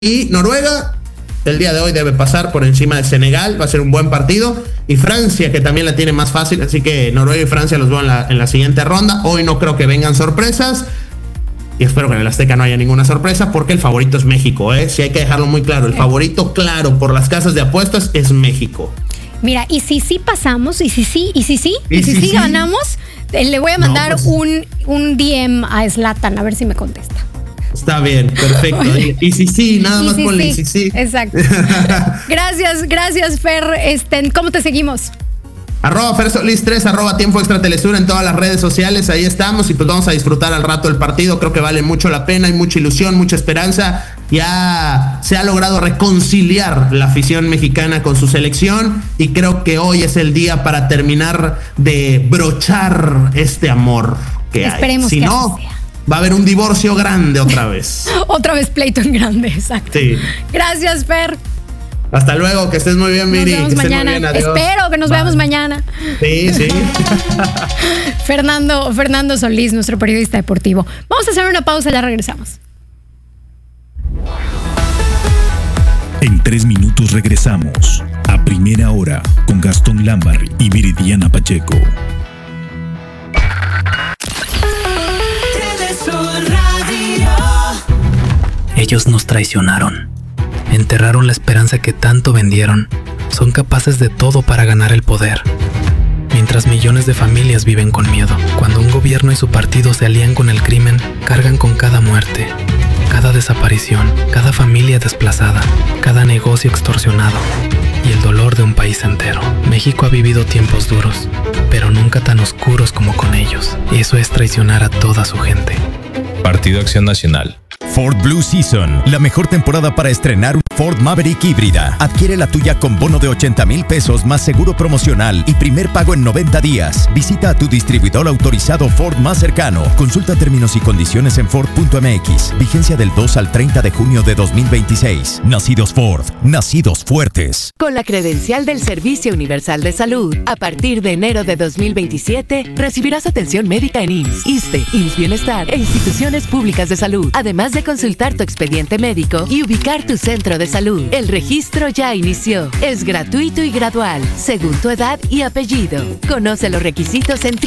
Y Noruega, el día de hoy debe pasar por encima de Senegal, va a ser un buen partido. Y Francia, que también la tiene más fácil, así que Noruega y Francia los veo en la siguiente ronda. Hoy no creo que vengan sorpresas. Y espero que en el Azteca no haya ninguna sorpresa, porque el favorito es México, ¿eh? Sí hay que dejarlo muy claro. El favorito, claro, por las casas de apuestas es México. Mira, y si sí pasamos, y si sí ganamos, le voy a mandar un DM a Zlatan, a ver si me contesta. Está bien, perfecto. Y sí, nada más ponle y sí. Exacto. Gracias, Fer. ¿Cómo te seguimos? @FerSolis3, @Tiempo Extra Telesur en todas las redes sociales, ahí estamos y pues vamos a disfrutar al rato el partido, creo que vale mucho la pena, hay mucha ilusión, mucha esperanza, ya se ha logrado reconciliar la afición mexicana con su selección y creo que hoy es el día para terminar de brochar este amor que Esperemos hay, si que no, sea. Va a haber un divorcio grande otra vez. Otra vez pleito en grande, exacto. Sí. Gracias, Fer. Hasta luego, que estés muy bien, Miri. Nos vemos mañana. Espero que nos veamos mañana. Sí. Fernando Solís, nuestro periodista deportivo. Vamos a hacer una pausa, ya regresamos. En 3 minutos regresamos a Primera Hora con Gastón Lambarri y Viridiana Pacheco. Ellos nos traicionaron. Enterraron la esperanza que tanto vendieron. Son capaces de todo para ganar el poder. Mientras millones de familias viven con miedo. Cuando un gobierno y su partido se alían con el crimen, cargan con cada muerte, cada desaparición, cada familia desplazada, cada negocio extorsionado y el dolor de un país entero. México ha vivido tiempos duros, pero nunca tan oscuros como con ellos. Y eso es traicionar a toda su gente. Partido Acción Nacional. Ford Blue Season, la mejor temporada para estrenar un Ford Maverick híbrida. Adquiere la tuya con bono de 80,000 pesos más seguro promocional y primer pago en 90 días. Visita a tu distribuidor autorizado Ford más cercano. Consulta términos y condiciones en Ford.mx. Vigencia del 2 al 30 de junio de 2026. Nacidos Ford, nacidos fuertes. Con la credencial del Servicio Universal de Salud, a partir de enero de 2027, recibirás atención médica en IMSS, ISSSTE, IMSS Bienestar e instituciones públicas de salud, además de consultar tu expediente médico y ubicar tu centro de salud. El registro ya inició. Es gratuito y gradual, según tu edad y apellido. Conoce los requisitos en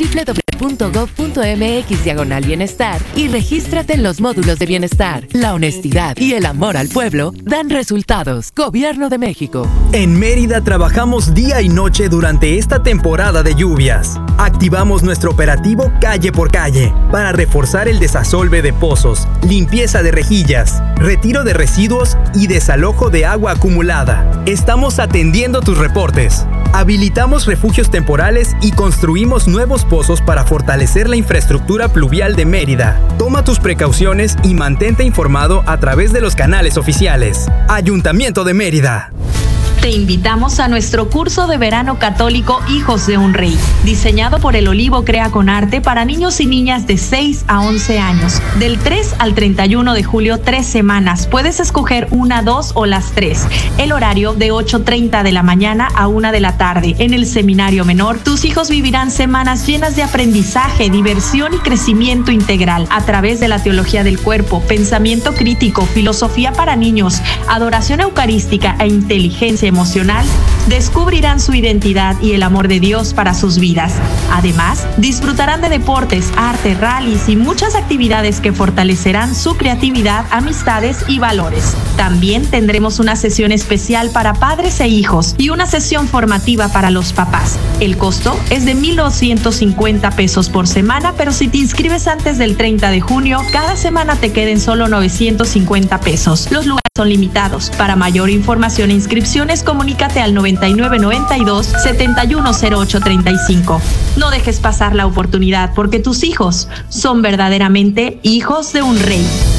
www.gov.mx/bienestar y regístrate en los módulos de bienestar. La honestidad y el amor al pueblo dan resultados. Gobierno de México. En Mérida trabajamos día y noche durante esta temporada de lluvias. Activamos nuestro operativo Calle por Calle para reforzar el desasolve de pozos, limpieza de rejillas, retiro de residuos y desalojo de agua acumulada. Estamos atendiendo tus reportes. Habilitamos refugios temporales y construimos nuevos pozos para fortalecer la infraestructura pluvial de Mérida. Toma tus precauciones y mantente informado a través de los canales oficiales. Ayuntamiento de Mérida. Te invitamos a nuestro curso de verano católico Hijos de un Rey, diseñado por El Olivo Crea con Arte para niños y niñas de 6 a 11 años. Del 3 al 31 de julio, 3 semanas. Puedes escoger una, 2 o las 3. El horario de 8:30 de la mañana a 1 de la tarde. En el seminario menor, tus hijos vivirán semanas llenas de aprendizaje, diversión y crecimiento integral a través de la teología del cuerpo, pensamiento crítico, filosofía para niños, adoración eucarística e inteligencia emocional. Descubrirán su identidad y el amor de Dios para sus vidas. Además, disfrutarán de deportes, arte, rallies y muchas actividades que fortalecerán su creatividad, amistades y valores. También tendremos una sesión especial para padres e hijos y una sesión formativa para los papás. El costo es de 1,250 pesos por semana, pero si te inscribes antes del 30 de junio, cada semana te queden solo 950 pesos. Los lugares son limitados. Para mayor información e inscripciones, comunícate al 9992-710835. No dejes pasar la oportunidad porque tus hijos son verdaderamente hijos de un rey.